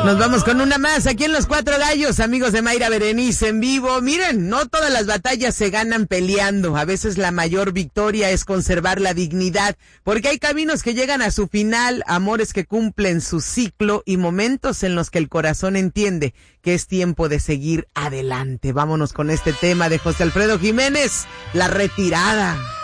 Nos vamos con una más aquí en Los Cuatro Gallos, amigos de Mayra Berenice en vivo. Miren, no todas las batallas se ganan peleando. A veces la mayor victoria es conservar la dignidad, porque hay caminos que llegan a su final, amores que cumplen su ciclo y momentos en los que el corazón entiende que es tiempo de seguir adelante. Vámonos con este tema de José Alfredo Jiménez, La Retirada.